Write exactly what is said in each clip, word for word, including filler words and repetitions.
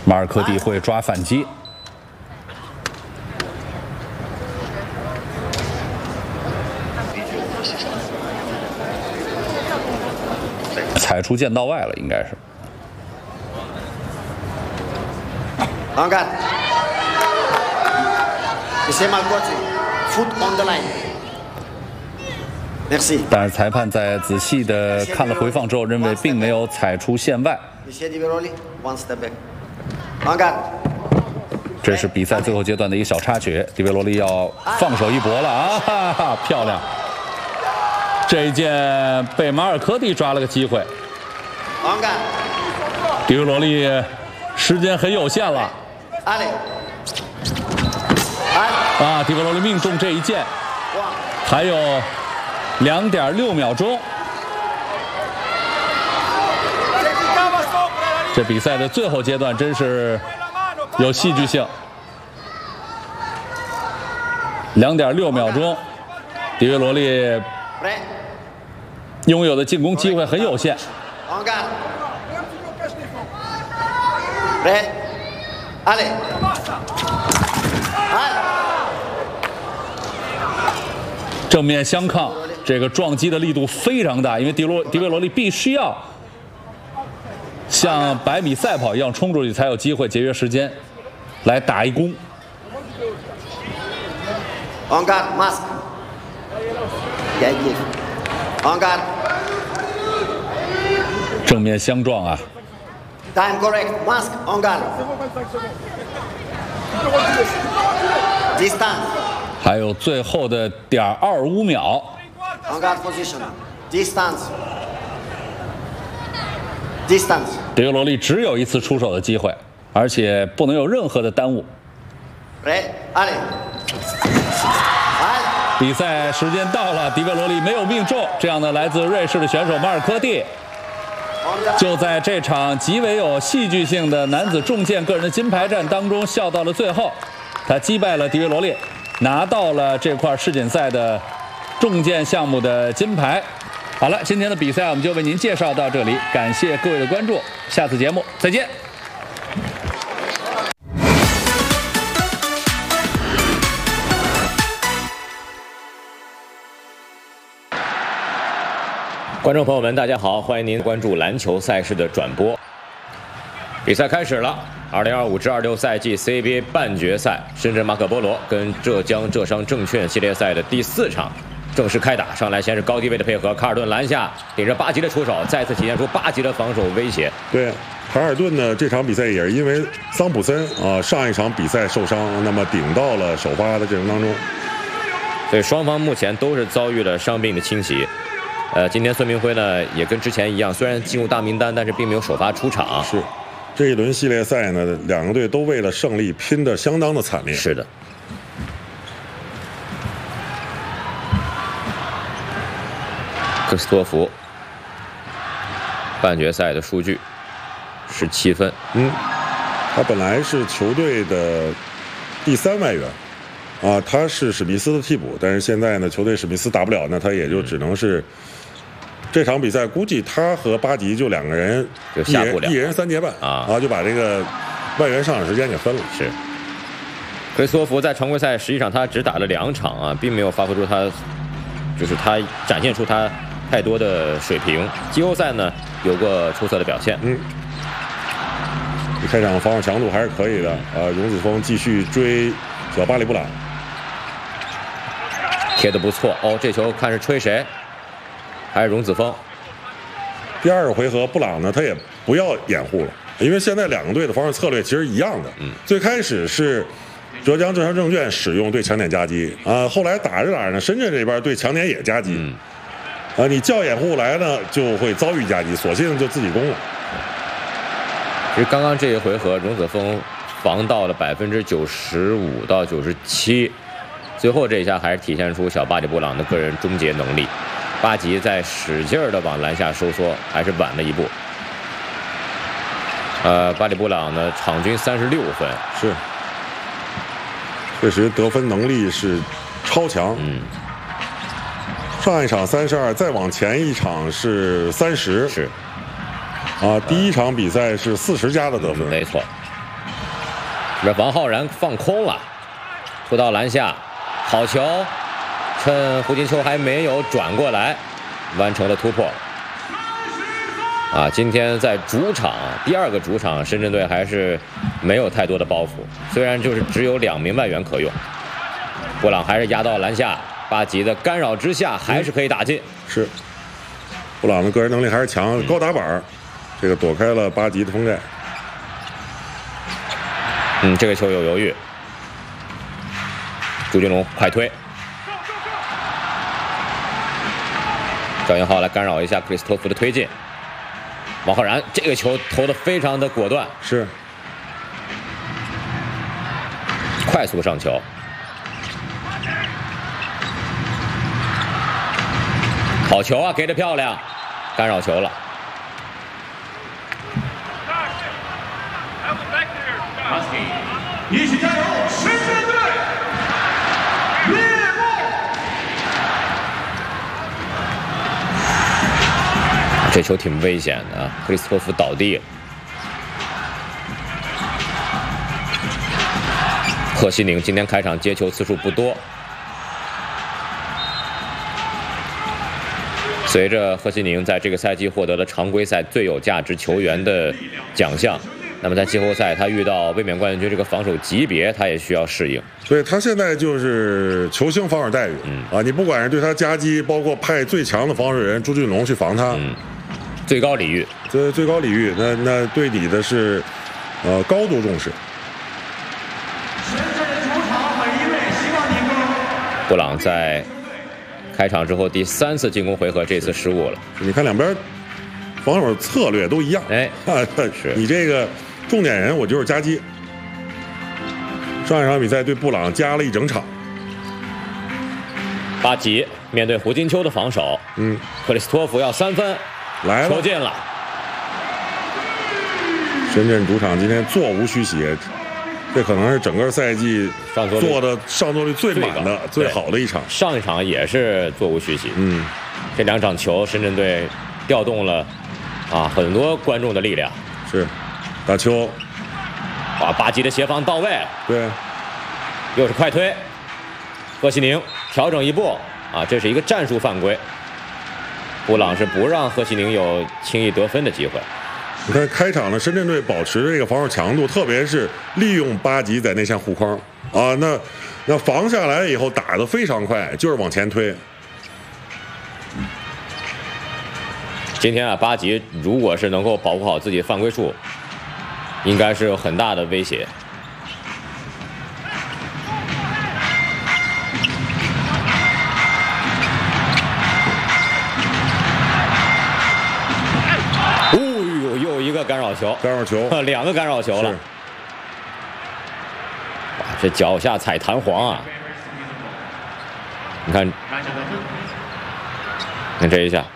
马尔科蒂会抓反击。 踩出剑道外了，应该是。 On guard. Monsieur Marcotti, foot on the line. Merci. 但是裁判在仔细的看了回放之后，认为并没有踩出线外。 Monsieur Di Veroli, one step back. On guard. 这是比赛最后阶段的一个小插曲，迪维罗利要放手一搏了啊！哈哈，漂亮！这一剑被马尔科蒂抓了个机会。 迪维罗利时间很有限了。啊，迪维罗利命中这一剑，还有两点六秒钟。这比赛的最后阶段真是有戏剧性。两点六秒钟，迪维罗利拥有的进攻机会很有限。 Red, Ale. 正面相抗，这个撞击的力度非常大，因为迪罗迪维罗利必须要像百米赛跑一样冲出去，才有机会节约时间，来打一攻。 On guard, mask. On guard. 正面相撞啊！ Time correct. Mask on guard. Distance. 还有最后的点二五秒。 On guard position. Distance. Distance. 迪维罗利只有一次出手的机会，而且不能有任何的耽误。 Red, Ale. 比赛时间到了，迪维罗利没有命中，这样的来自瑞士的选手马尔科蒂。 就在这场极为有戏剧性的男子重剑个人的金牌战当中，笑到了最后，他击败了迪维罗利，拿到了这块世锦赛的重剑项目的金牌。好了，今天的比赛我们就为您介绍到这里，感谢各位的关注，下次节目再见。 观众朋友们，大家好，欢迎您关注篮球赛事的转播。比赛开始了， 二零二五至二六赛季 C B A 半决赛，深圳马可波罗跟浙江浙商证券系列赛的第四场正式开打。上来先是高低位的配合，卡尔顿篮下顶着巴吉的出手，再次体现出巴吉的防守威胁。 对，卡尔顿呢这场比赛也是因为桑普森啊、呃、上一场比赛受伤，那么顶到了首发的阵容当中。 所以双方目前都是遭遇了伤病的侵袭。 呃，今天孙铭徽呢也跟之前一样，虽然进入大名单，但是并没有首发出场。 是，这一轮系列赛呢，两个队都为了胜利拼得相当的惨烈。 是的。克斯托弗，半决赛的数据，十七分。 嗯，他本来是球队的第三外援。 啊，他是史密斯的替补，但是现在呢，球队史密斯打不了，那他也就只能是这场比赛，估计他和巴吉就两个人， 就下不了， 一人三节半啊，啊，就把这个外援上场时间给分了。 是，克里斯托弗在常规赛实际上他只打了两场啊，并没有发挥出他，就是他展现出他太多的水平。季后赛呢有过出色的表现。 嗯，开场防守强度还是可以的。呃，荣子峰继续追小巴里布朗。 贴得不错哦，这球看是吹谁，还是荣子峰？ 第二个回合，布朗呢他也不要掩护了，因为现在两个队的防守策略其实一样的。嗯，最开始是浙江浙商证券使用对强点夹击啊、呃，后来打着打着呢，深圳这边对强点也夹击。嗯，啊、呃，你叫掩护来呢，就会遭遇夹击，索性就自己攻了。 其实刚刚这一回合，荣子峰防到了百分之九十五到九十七。 最后这一下还是体现出小巴里布朗的个人终结能力，巴吉在使劲儿的往篮下收缩，还是晚了一步。呃，巴里布朗呢，场均三十六分， 是，确实得分能力是超强。嗯，上一场三十二，再往前一场是三十， 是。 啊，第一场比赛是四十加的得分， 没错。 这边王浩然放空了，突到篮下，好球，趁胡金秋还没有转过来，完成了突破。啊，今天在主场第二个主场，深圳队还是没有太多的包袱，虽然就是只有两名外援可用。布朗还是压到篮下，巴吉的干扰之下还是可以打进。 是，布朗的个人能力还是强，嗯、高打板，这个躲开了巴吉的封盖。 嗯，这个球有犹豫，朱俊龙快推，赵云浩来干扰一下克里斯托弗的推进。王浩然这个球投得非常的果断， 是快速上球，好球啊，给得漂亮，干扰球了。 一起加油，深圳队！猎梦！ 这球挺危险的，克里斯托弗倒地了。贺西宁今天开场接球次数不多，随着贺西宁在这个赛季获得了常规赛最有价值球员的奖项。那么在季后赛，他遇到卫冕冠军这个防守级别，他也需要适应。 所以他现在就是球星防守待遇，嗯啊，你不管是对他夹击，包括派最强的防守人朱俊龙去防他， 嗯，最高礼遇， 这最高礼遇，那那对你的是，呃，高度重视。 深圳主场每一位希望你们。 布朗在开场之后第三次进攻回合，这次失误了。 你看两边防守策略都一样， 哎， 是你这个。重点人我就是夹击，上一场比赛对布朗夹了一整场。 巴吉面对胡金秋的防守， 嗯， 克里斯托弗要三分， 来了， 球进了。 深圳主场今天座无虚席，这可能是整个赛季做的上座率最满的、最好的一场。 上一场也是座无虚席， 嗯， 这两场球深圳队调动了啊很多观众的力量， 是。打球， 哇！巴吉的协防到位， 对， 又是快推，贺西宁调整一步啊，这是一个战术犯规。布朗是不让贺西宁有轻易得分的机会。 你看开场的深圳队保持这个防守强度，特别是利用巴吉在内线护框啊，那那防下来以后打得非常快，就是往前推。 今天啊，巴吉如果是能够保护好自己的犯规数，应该是有很大的威胁。哦呦，又一个干扰球， 干扰球， 两个干扰球了。哇，这脚下踩弹簧啊！你看，看这一下。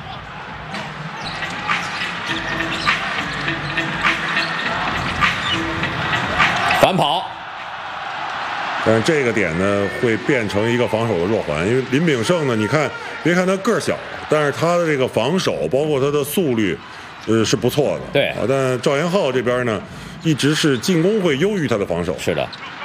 反跑， 但是这个点呢会变成一个防守的弱环，因为林炳胜呢，你看，别看他个儿小，但是他的这个防守，包括他的速率，呃是不错的。 对啊，但赵延浩这边呢，一直是进攻会优于他的防守。 是的，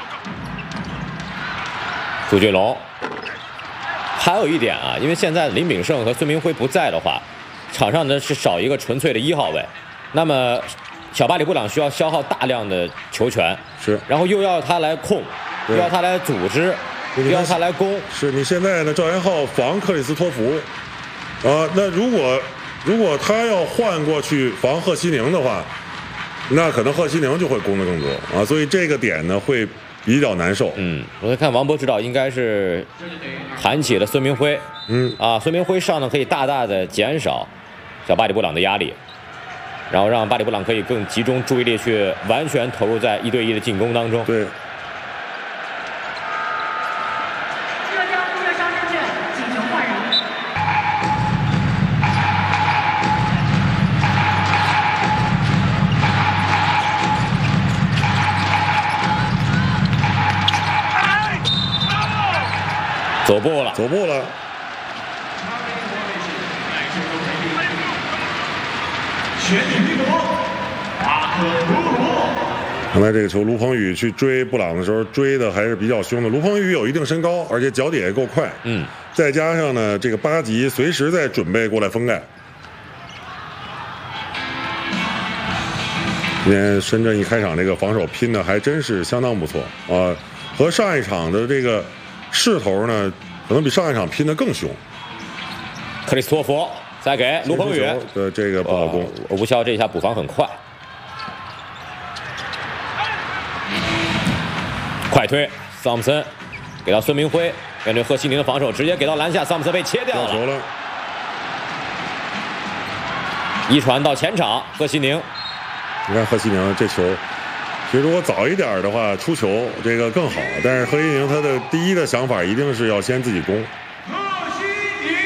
朱俊龙，还有一点啊，因为现在林炳胜和孙明辉不在的话，场上呢是少一个纯粹的一号位，那么。小巴里布朗需要消耗大量的球权， 是， 然后又要他来控，又要他来组织，又要他来攻。 是你现在呢，赵延浩防克里斯托弗，啊，那如果如果他要换过去防贺西宁的话，那可能贺西宁就会攻得更多啊，所以这个点呢会比较难受。 嗯，我看王博指导应该是喊起了孙明辉， 嗯啊，孙明辉上呢可以大大的减少小巴里布朗的压力。然后让巴里布朗可以更集中注意力去完全投入在一对一的进攻当中。 对。 浙江浙商证券进球换人。 走步了， 走步了。 全体规格，马可波罗。 刚才这个球，卢鹏宇去追布朗的时候，追的还是比较凶的。卢鹏宇有一定身高，而且脚底也够快。 嗯， 再加上呢，这个巴吉随时在准备过来封盖。今天深圳一开场这个防守拼的还真是相当不错啊，和上一场的这个势头呢，可能比上一场拼的更凶。 克里斯托弗再给卢鹏宇的这个不好攻， 吴骁这一下补防很快，快推桑普森给到孙明辉，面对贺西宁的防守，直接给到篮下，桑普森被切掉了。 球了， 一传到前场，贺西宁。 你看贺西宁这球，其实如果早一点的话出球这个更好，但是贺西宁他的第一的想法一定是要先自己攻。 贺西宁，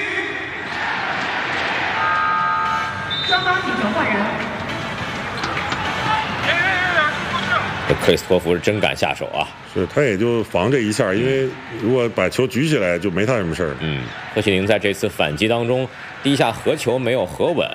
相当请求换人。 这克里斯托弗是真敢下手啊！ 是他也就防这一下，因为如果把球举起来就没他什么事儿。 嗯，贺西宁在这次反击当中，第一下合球没有合稳。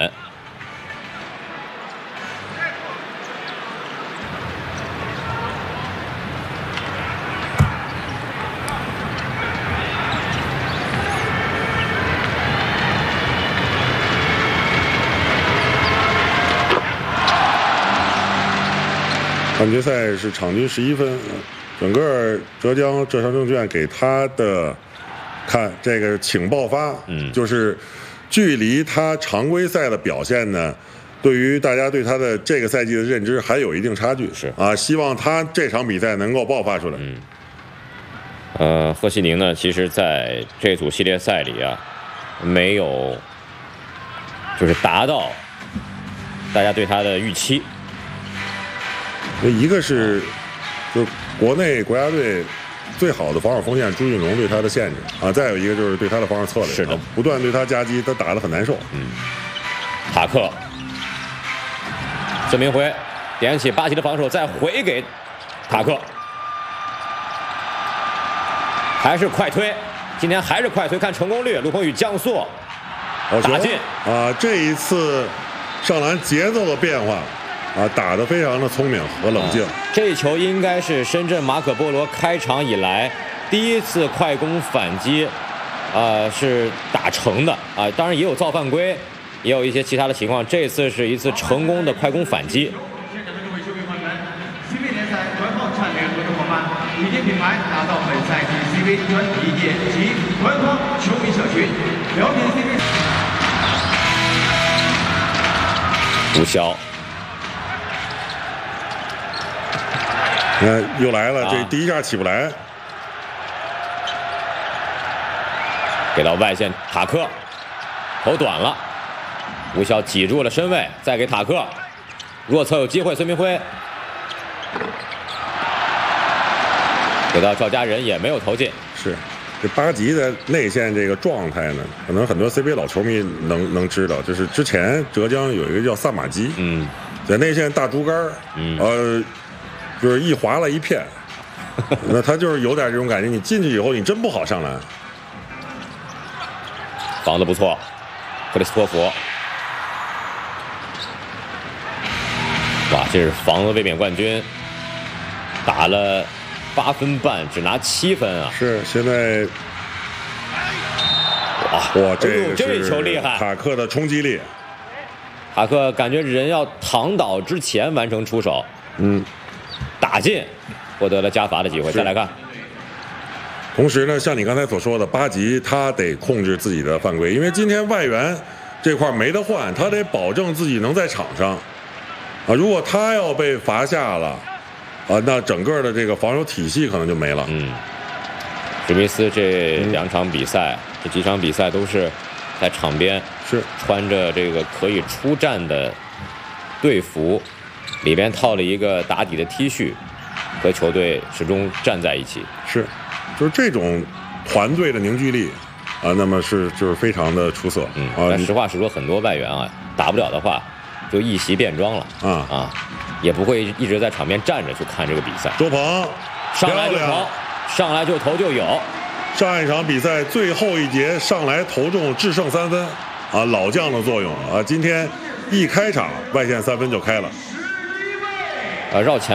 半决赛是场均十一分，整个浙江浙商证券给他的看这个请爆发， 嗯， 就是距离他常规赛的表现呢，对于大家对他的这个赛季的认知还有一定差距， 是啊，希望他这场比赛能够爆发出来。 嗯，呃，贺西宁呢，其实在这组系列赛里啊，没有就是达到大家对他的预期。 那一个是，就国内国家队最好的防守锋线朱俊龙对他的限制啊，再有一个就是对他的防守策略， 是的， 啊、不断对他夹击，他打得很难受。 嗯，塔克，孙明辉点起巴西的防守，再回给塔克，还是快推，今天还是快推，看成功率，卢鹏宇降速，打进啊！这一次上篮节奏的变化。啊，打得非常的聪明和冷静。啊、 这一球应该是深圳马可波罗开场以来第一次快攻反击，呃，是打成的啊。当然也有造犯规，也有一些其他的情况。这次是一次成功的快攻反击。 现场的各位球迷朋友们 ，C B A 联赛官方战略合作伙伴，理念品牌打造本赛季 C B A 专理念及官方球迷社群，了解 C B A。 吴骁。 你看又来了，这第一下起不来， 给到外线塔克，投短了，吴骁挤住了身位，再给塔克，弱侧有机会，孙明辉给到赵家人也没有投进。 是，这巴吉的内线这个状态呢，可能很多 C B A 老球迷能能知道，就是之前浙江有一个叫萨马基， 嗯， 在内线大竹竿，嗯，呃。就是一划了一片，那他就是有点这种感觉。你进去以后，你真不好上篮。 防得不错，克里斯托弗。哇，这是防了卫冕冠军，打了八分半，只拿七分啊！ 是现在， 哇哇，这个这球厉害， 塔克的冲击力。 塔克感觉人要躺倒之前完成出手， 嗯。 打进，获得了加罚的机会。再来看， 同时呢，像你刚才所说的，巴吉他得控制自己的犯规，因为今天外援这块没得换，他得保证自己能在场上啊。如果他要被罚下了啊，那整个的这个防守体系可能就没了。 嗯，史密斯这两场比赛，嗯、这几场比赛都是在场边是穿着这个可以出战的队服。里边套了一个打底的 T 恤，和球队始终站在一起。 是，就是这种团队的凝聚力啊，那么是就是非常的出色。 嗯，但实话实说，很多外援啊，打不了的话，就一袭便装了啊啊，也不会一直在场边站着去看这个比赛。 周鹏上来就投，上来就投就有。 上一场比赛最后一节上来投中制胜三分啊，老将的作用啊，今天一开场外线三分就开了。 呃，绕前。